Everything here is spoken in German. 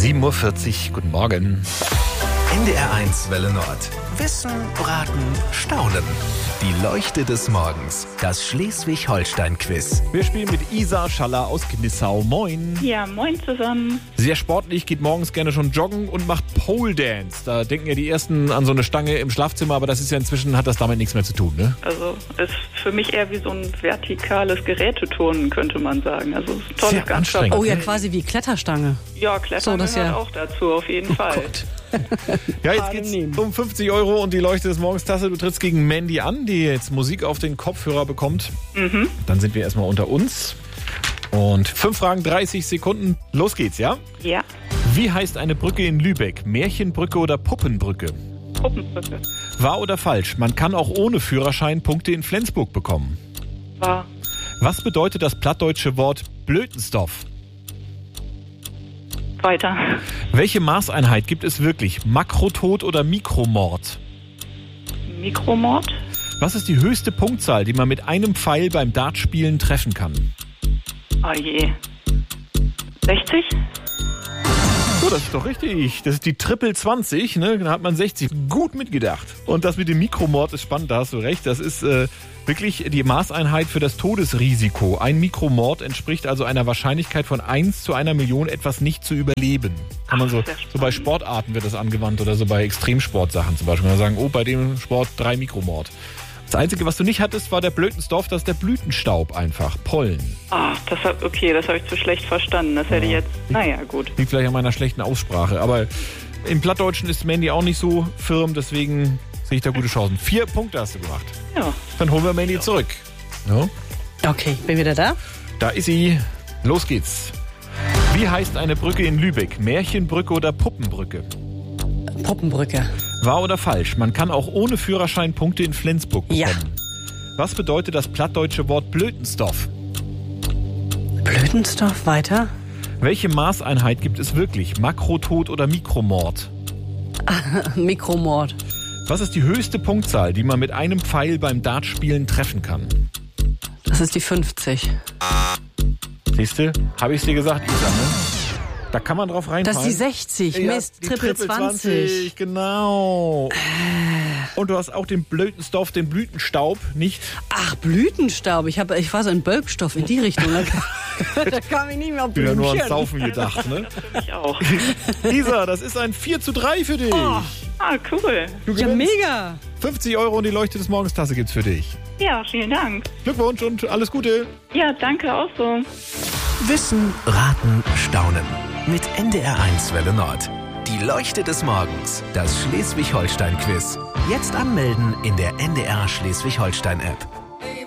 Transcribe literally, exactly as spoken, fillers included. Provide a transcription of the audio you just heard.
sieben Uhr vierzig, guten Morgen. N D R eins Welle Nord. Wissen, Raten, Staunen. Die Leuchte des Morgens. Das Schleswig-Holstein-Quiz. Wir spielen mit Isa Schaller aus Gnissau. Moin. Ja, moin zusammen. Sehr sportlich, geht morgens gerne schon joggen und macht Pole Dance. Da denken ja die Ersten an so eine Stange im Schlafzimmer, aber das ist ja inzwischen, hat das damit nichts mehr zu tun, ne? Also ist für mich eher wie so ein vertikales Geräteturnen, könnte man sagen. Also es ist toll, Sehr ganz anstrengend. toll. Oh ja, quasi wie Kletterstange. Ja, Klettern So, das gehört ja- auch dazu, auf jeden Fall. Gott. Ja, jetzt Gerade geht's nehmen. um fünfzig Euro und die Leuchte des Morgenstasse. Du trittst gegen Mandy an, die jetzt Musik auf den Kopfhörer bekommt. Mhm. Dann sind wir erstmal unter uns. Und fünf Fragen, dreißig Sekunden. Los geht's, ja? Ja, Wie heißt eine Brücke in Lübeck? Märchenbrücke oder Puppenbrücke? Puppenbrücke. Wahr oder falsch? Man kann auch ohne Führerschein Punkte in Flensburg bekommen. War Was bedeutet das plattdeutsche Wort Blötenstoff? weiter. Welche Maßeinheit gibt es wirklich? Makrotod oder Mikromord? Mikromord. Was ist die höchste Punktzahl, die man mit einem Pfeil beim Dartspielen treffen kann? Oh je. sechzig? So, das ist doch richtig. Das ist die Triple zwanzig, ne? Da hat man sechzig. Gut mitgedacht. Und das mit dem Mikromord ist spannend, da hast du recht. Das ist äh, wirklich die Maßeinheit für das Todesrisiko. Ein Mikromord entspricht also einer Wahrscheinlichkeit von eins zu einer Million, etwas nicht zu überleben. Kann man so, sehr so bei Sportarten wird das angewandt oder so bei Extremsportsachen zum Beispiel. Man sagen, oh, bei dem Sport drei Mikromord. Das Einzige, was du nicht hattest, war der Blötenstoff, das ist der Blütenstaub einfach, Pollen. Ah, das hab, okay, das habe ich zu schlecht verstanden. Das hätte ich jetzt, naja, gut. Liegt vielleicht an meiner schlechten Aussprache, aber im Plattdeutschen ist Mandy auch nicht so firm, deswegen sehe ich da gute Chancen. Vier Punkte hast du gemacht. Ja, Dann holen wir Mandy zurück. Ja, Okay, bin wieder da? da ist sie. Los geht's. Wie heißt eine Brücke in Lübeck? Märchenbrücke oder Puppenbrücke? Puppenbrücke. Wahr oder falsch? Man kann auch ohne Führerschein Punkte in Flensburg bekommen. Ja. Was bedeutet das plattdeutsche Wort Blötenstoff? Blötenstoff, weiter. Welche Maßeinheit gibt es wirklich? Makrotod oder Mikromord? Mikromord. Was ist die höchste Punktzahl, die man mit einem Pfeil beim Dartspielen treffen kann? Das ist die fünfzig. Siehst du? Habe ich es dir gesagt, Isa, ne? Da kann man drauf reinfallen. Das ist die sechzig. Ja, Mist, die Triple zwanzig. Genau. Und du hast auch den Blötenstoff, den Blütenstaub, nicht? Ach, Blütenstaub. Ich, hab, ich war so ein Bölkstoff in die Richtung. Da kam, da kam ich nicht mehr auf Wieder nur ans Blümchen. Saufen gedacht, ne? ich auch. Isa, das ist ein vier zu drei für dich. Oh. Ah, cool. Du Ja, gewinnst. mega. fünfzig Euro und die Leuchte des Morgenstasse gibt's für dich. Ja, vielen Dank. Glückwunsch und alles Gute. Ja, danke auch so. Wissen, Raten, Staunen. Mit N D R eins Welle Nord. Die Leuchte des Morgens. Das Schleswig-Holstein-Quiz. Jetzt anmelden in der N D R Schleswig-Holstein-App.